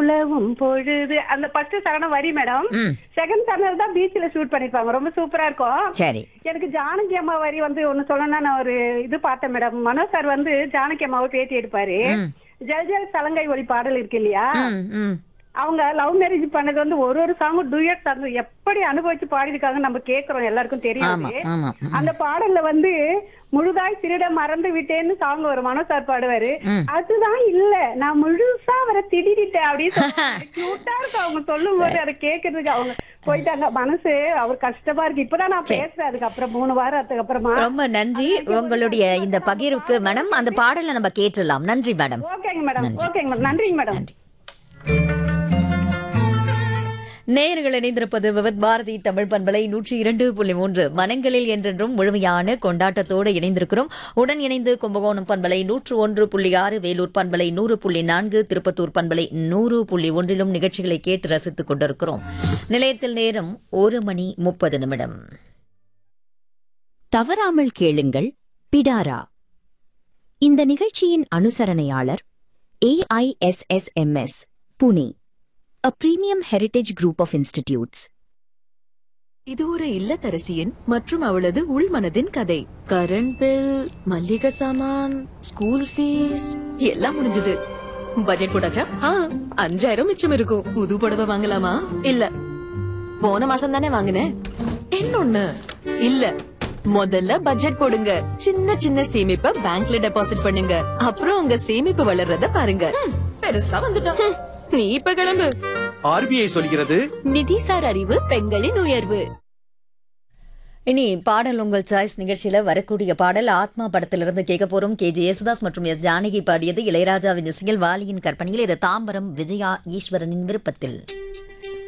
உலவும் பொழுது அந்த ஃபர்ஸ்ட் சரணம் வரி மேடம். செகண்ட் சரணம் தான் பீச்ல ஷூட் பண்ணிருப்பாங்க. ரொம்ப சூப்பரா இருக்கும். சரி. எனக்கு ஜானகி அம்மா வரி வந்து ஒண்ணு சொல்லணும்னா நான் ஒரு இது பார்த்தேன் மேடம். மனோஜ் சார் வந்து ஜானகி அம்மாவை பேட்டி எடுப்பாரு. ஜல் ஜல் சலங்கை ஒளி பாடல் இருக்கு இல்லையா, அவங்க லவ் மேரேஜ் பண்ணது வந்து ஒரு சாங் டூயட் சாங் எப்படி அனுபவிச்சு பாடிருக்காங்க நம்ம கேக்குறோம், எல்லாருக்கும் தெரியும். அந்த பாடல்ல வந்து முழுதாய் திருட மறந்து விட்டேன்னு சாங் ஒரு மனோஜ் சார் பாடுவாரு. அதுதான் இல்ல, நான் முழுசா அவரை திடீட்டேன் அப்படின்னு கியூட்டா இருக்கு அவங்க சொல்லும் போது. அதை கேக்குறதுக்கு அவங்க போயிட்டாங்க. மனசு அவர் கஷ்டமா இருக்கு. இப்பதான் நான் பேசுறேன். அதுக்கப்புறம் 3 வாரத்துக்கு அப்புறமா. ரொம்ப நன்றி உங்களுடைய இந்த பகிர்வுக்கு மேடம். அந்த பாடலை நம்ம கேட்டுடலாம். நன்றி மேடம். ஓகேங்க மேடம். ஓகேங்க மேடம். நன்றிங்க மேடம். நேயர்கள் இணைந்திருப்பது விவத் பாரதி தமிழ் பண்பலை 102.3 மனங்களில் என்றென்றும் முழுமையான கொண்டாட்டத்தோடு இணைந்திருக்கிறோம். உடன் இணைந்து கும்பகோணம் பண்பலை 101.6, வேலூர் பண்பலை 100.4, திருப்பத்தூர் பண்பலை 100.1 நிகழ்ச்சிகளை கேட்டு ரசித்துக் கொண்டிருக்கிறோம். நிலையத்தில் நேரம் 1:30. தவறாமல் கேளுங்கள் பிடாரா. இந்த நிகழ்ச்சியின் அனுசரணையாளர் AISSMS Pune, a premium heritage group of institutes. இது ஒரு இல்லத்தரசியின் மற்றும் அவளது உள்மனதின் கதை. கரண்ட் பில், மல்லிகை சாமான், ஸ்கூல் ஃபீஸ் எல்லாம் முடிஞ்சது. பட்ஜெட் போட்டாச்சா? 5000 மிச்சம் இருக்கும். புது புடவை வாங்கலாமா? இல்ல, போன மாசம் தானே வாங்கினேன். இன்னொன்னு இல்ல, முதல்ல பட்ஜெட் போடுங்க. சின்ன சின்ன சேமிப்பை பேங்க்ல டெபாசிட் பண்ணுங்க. அப்புறம் உங்க சேமிப்பு வளர்றத பாருங்க. பெருசா வந்துட்டோம். நீ இப்ப கிளம்பு. RBI சொல்கிறது, நிதிசார் அறிவு பெண்களின் உயர்வு. இனி பாடல் உங்கள் சாய்ஸ் நிகழ்ச்சியில வரக்கூடிய பாடல் ஆத்மா படத்திலிருந்து கேட்க போறோம். KJ யேசுதாஸ் மற்றும் S ஜானகி பாடியது. இளையராஜாவின் இசையில், வாலியின் கற்பனையில். இது தாம்பரம் விஜயா ஈஸ்வரனின் விருப்பத்தில்.